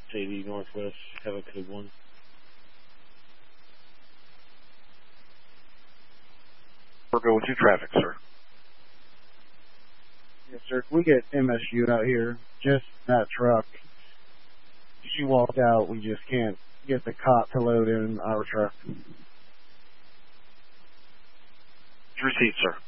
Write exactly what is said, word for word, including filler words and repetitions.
J D Northwest, have a good one. We're good with you traffic, sir. Yes, sir. We get M S U out here. Just that truck. She walked out. We just can't get the cop to load in our truck. Received, sir.